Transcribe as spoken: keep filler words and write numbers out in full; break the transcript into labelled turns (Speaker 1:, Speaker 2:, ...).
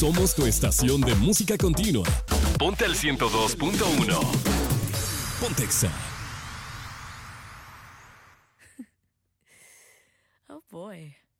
Speaker 1: Somos tu estación de música continua. Ponte al ciento dos punto uno. Pontexa.
Speaker 2: Oh boy.